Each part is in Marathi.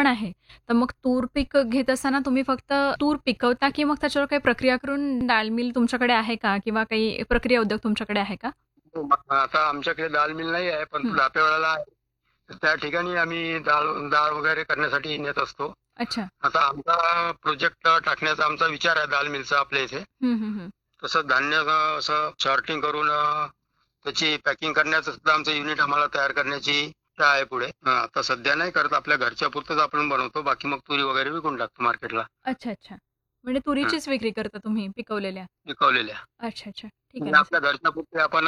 पण आहे. तर मग तूर पीक घेत असताना तुम्ही फक्त तूर पिकवता की मग त्याच्यावर काही प्रक्रिया करून डाळ मिल तुमच्याकडे आहे का? किंवा काही प्रक्रिया उद्योग तुमच्याकडे आहे का? आता आमच्याकडे दाल मिल नाही आहे, पण हं. दापेवाळाला आहे. तर त्या ठिकाणी आम्ही डाळ डाळ वगैरे करण्यासाठी नेत असतो. अच्छा. आता आमचा प्रोजेक्ट टाकण्याचा आमचा विचार आहे दाल मिलचा आपल्या इथे. हं, हं, हं. तसं धान्य असं सॉर्टिंग करून त्याची पॅकिंग करण्याचं सुद्धा आमचं युनिट आम्हाला तयार करण्याची इच्छा आहे पुढे. आता सध्या नाही करत, आपल्या घरच्या पुरतच आपण बनवतो. बाकी मग तुरी वगैरे विकून टाकतो मार्केटला. अच्छा, अच्छा. म्हणजे तुरीचीच विक्री करता तुम्ही पिकवलेल्या? पिकवलेल्या. अच्छा, अच्छा. ठीक आहे म्हणजे ना सर. आपल्या घरच्या पुरते आपण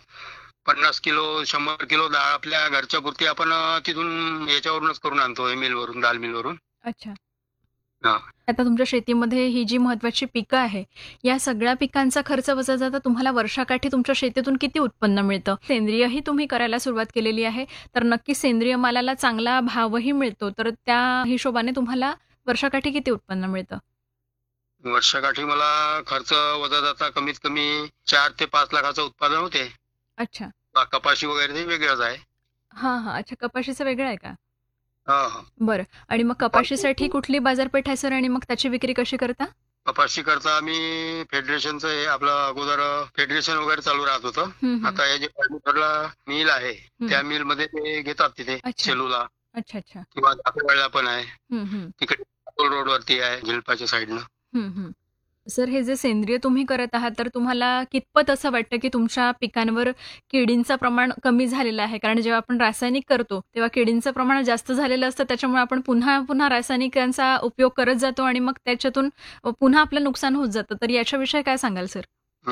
50 किलो 100 किलो डाळ आपल्या घरच्या पुरती आपण तिथून याच्यावरूनच करून आणतो, मिलवरून, दाल मिलवरून. अच्छा. हा. आता तुमच्या शेतीमध्ये ही जी महत्त्वाची पिकं आहे, या सगळ्या पिकांचा खर्च वजा जाता तुम्हाला वर्षाकाठी तुमच्या शेतीतून किती उत्पन्न मिळतं? सेंद्रियही तुम्ही करायला सुरुवात केलेली आहे, तर नक्की सेंद्रिय मालाला चांगला भावही मिळतो. तर त्या हिशोबाने तुम्हाला वर्षाकाठी किती उत्पन्न मिळतं? वर्षाकाठी मला खर्च वजा जाता कमीत कमी 4 ते 5 लाखाचं उत्पादन होते. अच्छा. कपाशी वगैरे ते वेगळंच आहे. हां, हां. अच्छा, कपाशीचं वेगळं आहे का? हा हा. बरं. आणि मग कपाशीसाठी कुठली बाजारपेठ आहे सर आणि मग त्याची विक्री कशी करता? कपाशी करता आम्ही फेडरेशनचं हे आपलं अगोदर फेडरेशन वगैरे चालू राहत होतं. हं, हं. आता हे जे परमिटरला मिल आहे, हं. त्या मिल मध्ये ते घेतात तिथे अच्छा. सेलूला अच्छा, अच्छा. किंवा दाखवायला पण आहे. हं, हं. तिकडे रोड वरती आहे झिलपाच्या साईडनं. हं, हं. सर हे जे सेंद्रिय तुम्ही करत आहात, तर तुम्हाला कितपत असं वाटतं, की तुमच्या पिकांवर किडींचं प्रमाण कमी झालेलं आहे? कारण जेव्हा आपण रासायनिक करतो, तेव्हा किडींचं प्रमाण जास्त झालेलं असतं. त्याच्यामुळे आपण पुन्हा-पुन्हा रासायनिकांचा उपयोग करत जातो आणि मग त्याच्यातून पुन्हा आपलं नुकसान होत जातं. तर याच्याविषयी काय सांगाल सर?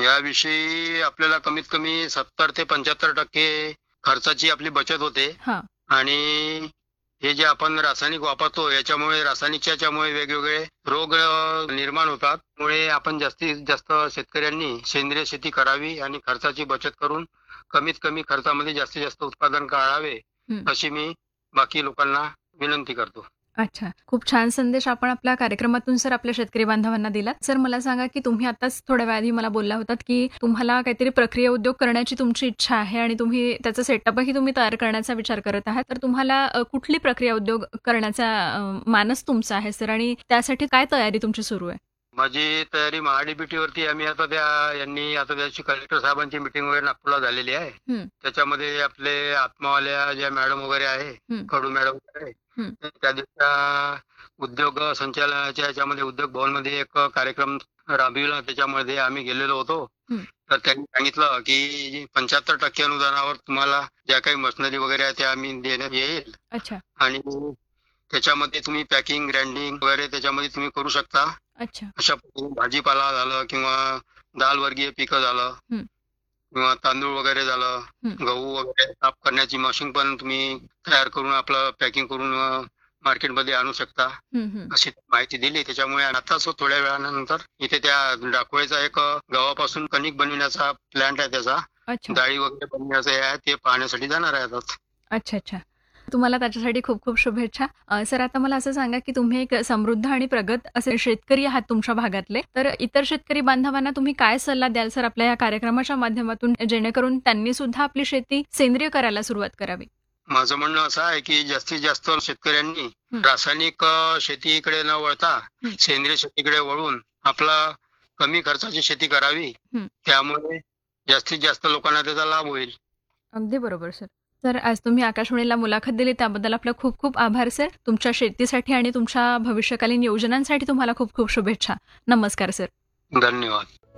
याविषयी आपल्याला कमीत कमी 70 ते 75% खर्चाची आपली बचत होते. हां. आणि हे जे आपण रासायनिक वापरतो याच्यामुळे रासायनिकच्या याच्यामुळे वेगवेगळे रोग निर्माण होतात. त्यामुळे आपण जास्तीत जास्त शेतकऱ्यांनी सेंद्रिय शेती करावी आणि खर्चाची बचत करून कमीत कमी खर्चामध्ये जास्तीत जास्त उत्पादन काढावे, हं. अशी मी बाकी लोकांना विनंती करतो. अच्छा. खूप छान संदेश आपण आपल्या कार्यक्रमातून सर आपल्या शेतकरी बांधवांना दिलात. सर मला सांगा, की तुम्ही आताच थोड्या वेळाआधी मला बोलला होतात, की तुम्हाला काहीतरी प्रक्रिया उद्योग करण्याची तुमची इच्छा आहे आणि तुम्ही त्याचा सेटअपही तुम्ही तयार करण्याचा विचार करत आहात. तर तुम्हाला कुठली प्रक्रिया उद्योग करण्याचा मानस तुमचा आहे सर आणि त्यासाठी काय तयारी तुमची सुरू आहे? माझी तयारी महाडीबीटी वरती आम्ही आता यांनी आता त्याची कलेक्टर साहेबांची मीटिंग वगैरे नागपूरला झालेली आहे. हं, त्याच्यामध्ये आपले आत्मावाल्या ज्या मॅडम वगैरे आहे, हं, कडू मॅडम वगैरे, हं. त्या दिवशी उद्योग संचालनाच्या याच्यामध्ये उद्योग भवनमध्ये एक कार्यक्रम राबविला. त्याच्यामध्ये आम्ही गेलेलो होतो. हं. तर त्यांनी सांगितलं की 75% अनुदानावर तुम्हाला ज्या काही मशिनरी वगैरे आहे त्या आम्ही देण्यात येईल अच्छा, आणि त्याच्यामध्ये तुम्ही पॅकिंग, ग्राइंडिंग वगैरे त्याच्यामध्ये तुम्ही करू शकता. अच्छा. अशा पद्धतीने भाजीपाला झालं किंवा दाल वर्गीय पिकं झालं हं, किंवा तांदूळ वगैरे झालं, हं, गहू वगैरे साफ करण्याची मशीन पण तुम्ही तयार करून आपलं पॅकिंग करून मार्केटमध्ये आणू शकता, हं, हं. अशी माहिती दिली. त्याच्यामुळे आताच थोड्या वेळानंतर इथे त्या डाकवायचा एक गव्हापासून कणिक बनविण्याचा प्लॅन्ट आहे त्याचा, अच्छा. डाळी वगैरे बनवण्याचं हे आहे, ते पाहण्यासाठी जाणार आहे आता. अच्छा, अच्छा. तुम्हाला त्याच्यासाठी खूप खूप शुभेच्छा. सर आता मला असं सांगा, की तुम्ही एक समृद्ध आणि प्रगत असे शेतकरी आहात तुमच्या भागातले. तर इतर शेतकरी बांधवांना तुम्ही काय सल्ला द्याल सर आपल्या या कार्यक्रमाच्या माध्यमातून जेणेकरून त्यांनी सुद्धा आपली शेती सेंद्रिय करायला सुरुवात करावी? माझं म्हणणं असं आहे की जास्तीत जास्त शेतकऱ्यांनी हं, रासायनिक शेतीकडे न वळता हं, सेंद्रिय शेतीकडे वळून आपला कमी खर्चाची शेती करावी. हं. त्यामुळे जास्तीत जास्त लोकांना त्याचा लाभ होईल. अगदी बरोबर सर. तर आज तुम्ही आकाशवाणीला मुलाखत दिली त्याबद्दल आपलं खूप खूप आभार सर. तुमच्या शेतीसाठी आणि तुमच्या भविष्यकालीन योजनांसाठी तुम्हाला खूप खूप शुभेच्छा. नमस्कार सर. धन्यवाद.